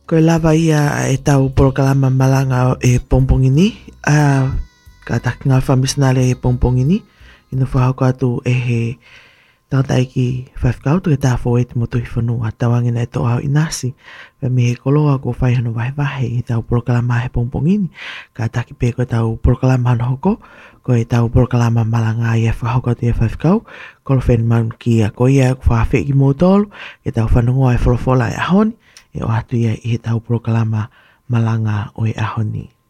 Koe lava ia e tau porokalama malanga e pompongini. Ka taki ngā whamisnare e pompongini. Ina whahauka atu e he tangata ki whawhikau tu e tāwho e te motuhi whanua. Tawangina e tō au inasi. Wa mi he koloa ko whaihano wahe e tau porokalama he pompongini. Ka taki pē koe tau porokalama hana hoko. Ko e tau porokalama malanga i e whahauka tu e whawhikau. Kolo wheni man ki a ko ia whawhi ki mōtolu. E tau whanungoa e wholofola e ahoni. E o atu ia i he tau porokalama malanga o e ahoni.